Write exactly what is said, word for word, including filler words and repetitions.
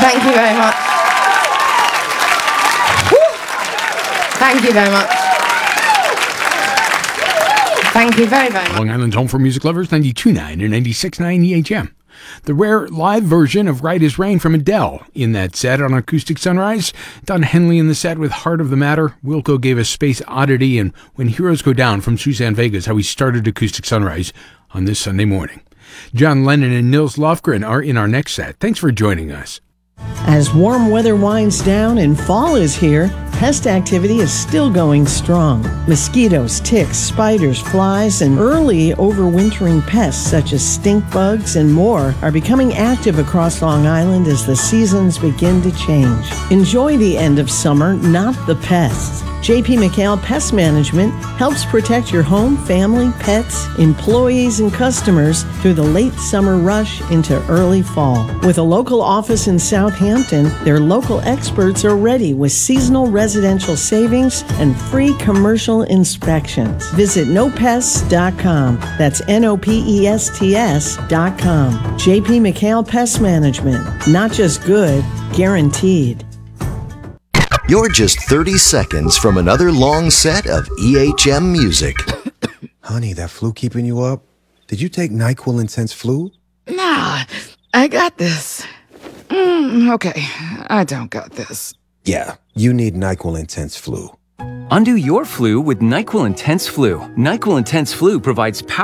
Thank you very much. Woo. Thank you very much. Thank you very, very much. Long Island's home for music lovers, ninety-two point nine and ninety-six point nine E H M. The rare live version of Right as Rain from Adele in that set on Acoustic Sunrise. Don Henley in the set with Heart of the Matter. Wilco gave us Space Oddity and When Heroes Go Down from Suzanne Vega's how we started Acoustic Sunrise on this Sunday morning. John Lennon and Nils Lofgren are in our next set. Thanks for joining us. As warm weather winds down and fall is here, pest activity is still going strong. Mosquitoes, ticks, spiders, flies, and early overwintering pests such as stink bugs and more are becoming active across Long Island as the seasons begin to change. Enjoy the end of summer, not the pests. J P McHale Pest Management helps protect your home, family, pets, employees, and customers through the late summer rush into early fall. With a local office in Southampton, their local experts are ready with seasonal residential savings and free commercial inspections. Visit no pests dot com. That's N O P E S T S dot com. J P McHale Pest Management. Not just good, guaranteed. You're just thirty seconds from another long set of E H M music. Honey, that flu keeping you up? Did you take NyQuil Intense Flu? Nah, I got this. Mm, okay, I don't got this. Yeah, you need NyQuil Intense Flu. Undo your flu with NyQuil Intense Flu. NyQuil Intense Flu provides power